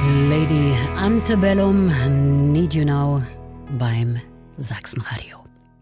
Lady Antebellum, Need You Now beim Sachsenradio.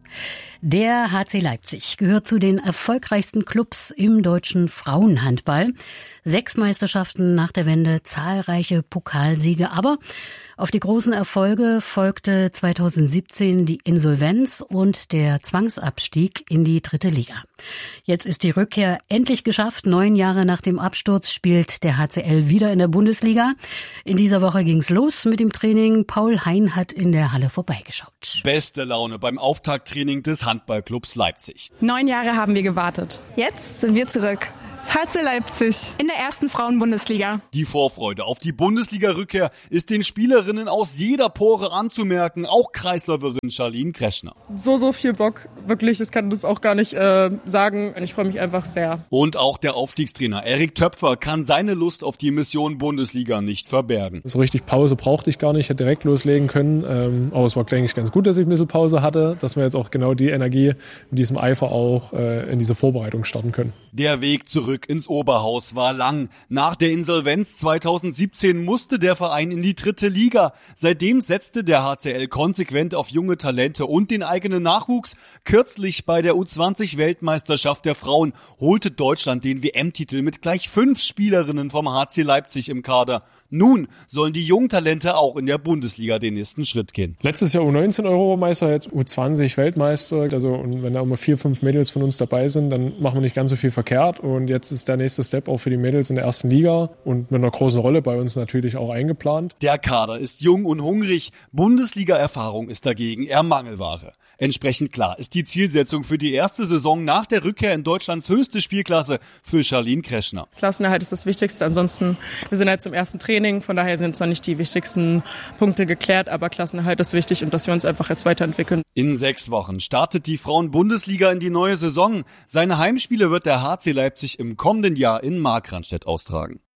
Der HC Leipzig gehört zu den erfolgreichsten Clubs im deutschen Frauenhandball. 6 Meisterschaften nach der Wende, zahlreiche Pokalsiege. Aber auf die großen Erfolge folgte 2017 die Insolvenz und der Zwangsabstieg in die 3. Liga. Jetzt ist die Rückkehr endlich geschafft. 9 Jahre nach dem Absturz spielt der HCL wieder in der Bundesliga. In dieser Woche ging's los mit dem Training. Paul Hein hat in der Halle vorbeigeschaut. Beste Laune beim Auftakttraining des Handballclubs Leipzig. 9 Jahre haben wir gewartet. Jetzt sind wir zurück. HC Leipzig. In der ersten Frauenbundesliga. Die Vorfreude auf die Bundesliga-Rückkehr ist den Spielerinnen aus jeder Pore anzumerken, auch Kreisläuferin Charlene Kreschner. So viel Bock, wirklich, ich kann das auch gar nicht sagen. Ich freue mich einfach sehr. Und auch der Aufstiegstrainer Erik Töpfer kann seine Lust auf die Mission Bundesliga nicht verbergen. So richtig Pause brauchte ich gar nicht, hätte direkt loslegen können. Aber es war eigentlich ganz gut, dass ich ein bisschen Pause hatte, dass wir jetzt auch genau die Energie mit diesem Eifer auch in diese Vorbereitung starten können. Der Weg zurück ins Oberhaus war lang. Nach der Insolvenz 2017 musste der Verein in die 3. Liga. Seitdem setzte der HCL konsequent auf junge Talente und den eigenen Nachwuchs. Kürzlich bei der U20-Weltmeisterschaft der Frauen holte Deutschland den WM-Titel mit gleich 5 Spielerinnen vom HC Leipzig im Kader. Nun sollen die jungen Talente auch in der Bundesliga den nächsten Schritt gehen. Letztes Jahr U19-Europameister, jetzt U20-Weltmeister. Also und wenn da immer 4, 5 Mädels von uns dabei sind, dann machen wir nicht ganz so viel verkehrt. Und jetzt ist der nächste Step auch für die Mädels in der 1. Liga und mit einer großen Rolle bei uns natürlich auch eingeplant. Der Kader ist jung und hungrig. Bundesliga-Erfahrung ist dagegen eher Mangelware. Entsprechend klar ist die Zielsetzung für die erste Saison nach der Rückkehr in Deutschlands höchste Spielklasse für Charlene Kreschner. Klassenerhalt ist das Wichtigste. Ansonsten, wir sind halt zum ersten Training. Von daher sind es noch nicht die wichtigsten Punkte geklärt. Aber Klassenerhalt ist wichtig und dass wir uns einfach jetzt weiterentwickeln. In 6 Wochen startet die Frauen-Bundesliga in die neue Saison. Seine Heimspiele wird der HC Leipzig im kommenden Jahr in Markranstädt austragen.